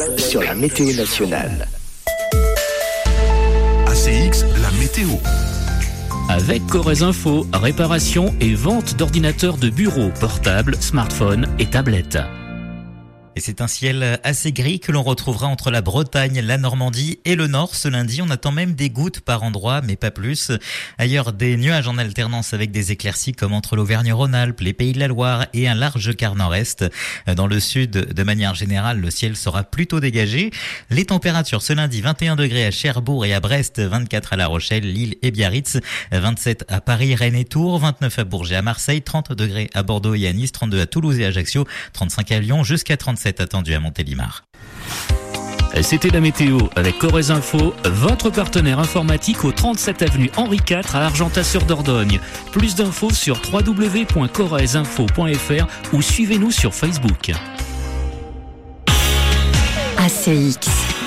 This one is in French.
sur la météo nationale. ACX, la météo. Avec Corrèze Info, réparation et vente d'ordinateurs de bureau, portables, smartphones et tablettes. Et c'est un ciel assez gris que l'on retrouvera entre la Bretagne, la Normandie et le Nord ce lundi. On attend même des gouttes par endroit, mais pas plus. Ailleurs, des nuages en alternance avec des éclaircies comme entre l'Auvergne-Rhône-Alpes, les Pays de la Loire et un large quart nord-est. Dans le sud, de manière générale, le ciel sera plutôt dégagé. Les températures ce lundi, 21 degrés à Cherbourg et à Brest, 24 à La Rochelle, Lille et Biarritz, 27 à Paris, Rennes et Tours, 29 à Bourges et à Marseille, 30 degrés à Bordeaux et à Nice, 32 à Toulouse et Ajaccio, 35 à Lyon, jusqu'à 37 attendu à Montélimar. C'était la météo avec Corrèze Info, votre partenaire informatique au 37 avenue Henri IV à Argentat-sur-Dordogne. Plus d'infos sur www.corrèzeinfo.fr ou suivez-nous sur Facebook. ACX.